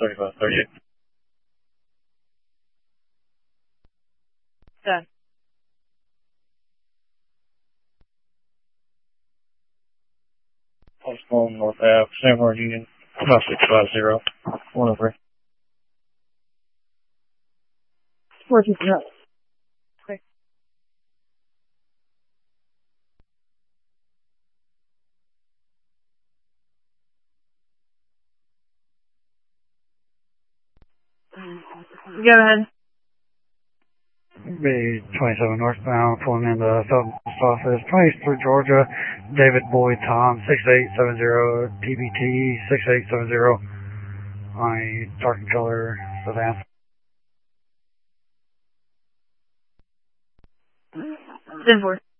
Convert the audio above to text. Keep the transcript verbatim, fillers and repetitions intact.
thirty-five, thirty-eight. Done. Postpone North Ave, Sanborn Union, five six five zero, one oh three. Four two zero. Okay. Go ahead. B twenty-seven northbound, pulling in the Southern office, twenty-three Georgia, David Boyd Tom, six eight seven zero, T B T, six eight seven zero, on a dark and color sedan. ten four.